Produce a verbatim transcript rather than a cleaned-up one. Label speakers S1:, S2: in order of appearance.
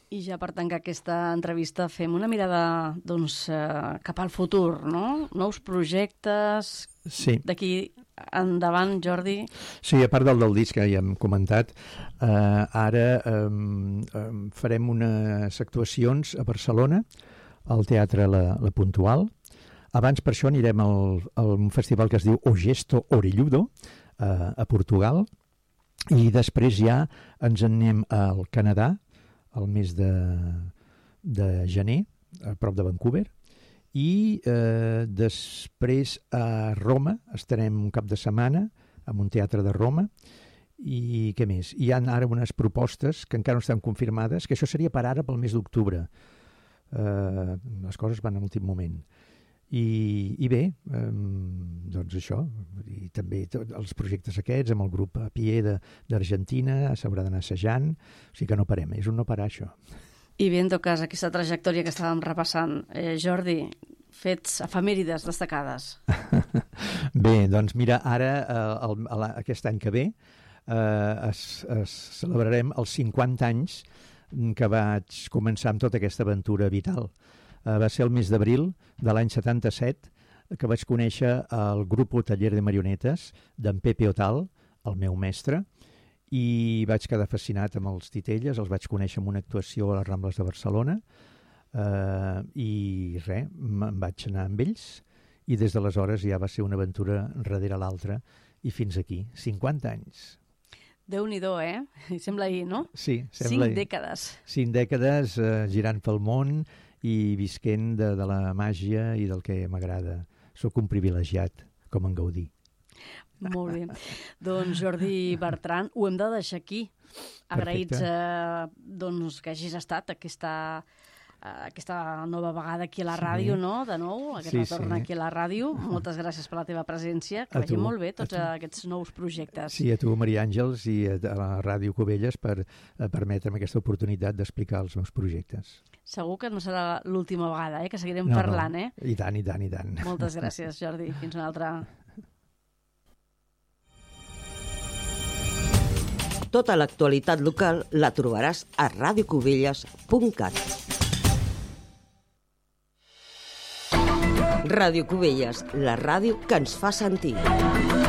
S1: I ja per tancar aquesta entrevista fem una mirada doncs, eh, cap al futur, no? Nous projectes...
S2: Sí.
S1: D'aquí endavant, Jordi?
S2: Sí, a part del del disc que ja hem comentat, eh, ara eh, eh, farem unes actuacions a Barcelona, al Teatre La, la Puntual. Abans per això anirem al, a un festival que es diu O Gesto Orelludo, eh, a Portugal, i després ja ens en anem al Canadà, al mes de, de gener, a prop de Vancouver, i eh, després a Roma, estarem un cap de setmana en un teatre de Roma, i què més? Hi ha ara unes propostes que encara no estan confirmades, que això seria per ara pel mes d'octubre. Eh, les coses van a l'últim moment. I, i bé, eh, doncs això, i també tot, els projectes aquests amb el grup A Pie d'Argentina s'haurà d'anar assajant, o sigui que no parem, és un no parar això.
S1: I bé, en tot cas, aquesta trajectòria que estàvem repassant, eh, Jordi, fets efemèrides destacades.
S2: Bé, doncs mira, ara eh, el, el, aquest any que ve eh, es, es celebrarem els cinquanta anys que vaig començar amb tota aquesta aventura vital. Uh, va ser el mes d'abril de l'any setanta-set que vaig conèixer el grup Taller de Marionetes d'en Pepe Otal, el meu mestre, i vaig quedar fascinat amb els titelles, els vaig conèixer en una actuació a les Rambles de Barcelona, uh, i res, me'n vaig anar amb ells, i des d'aleshores ja va ser una aventura darrere l'altra, i fins aquí, cinquanta anys.
S1: Déu-n'hi-do, eh? Sembla ahir, no?
S2: Sí, sembla
S1: ahir. Cinc
S2: ahir.
S1: dècades.
S2: Cinc dècades eh, girant pel món i visquent de, de la màgia i del que m'agrada. Soc un privilegiat, com en Gaudí.
S1: Molt bé. Doncs Jordi Bertran, ho hem de deixar aquí. Agraïts eh, doncs, que hagis estat aquesta, eh, aquesta nova vegada aquí a la ràdio, sí. No? De nou, aquest sí, retorn sí. Aquí a la ràdio. Moltes gràcies per la teva presència. Que vagi molt bé tots aquests nous projectes.
S2: Sí, a tu, Maria Àngels, i a la Ràdio Cubelles per eh, permetre'm aquesta oportunitat d'explicar els meus projectes.
S1: Segur que no serà l'última vegada, eh? Que seguirem
S2: no,
S1: parlant,
S2: no.
S1: eh?
S2: I tant, i tant, i tant.
S1: Moltes gràcies, Jordi. Fins una altra.
S3: Tota l'actualitat local la trobaràs a ràdio cubelles punt cat. Ràdio Cubelles, la ràdio que ens fa sentir.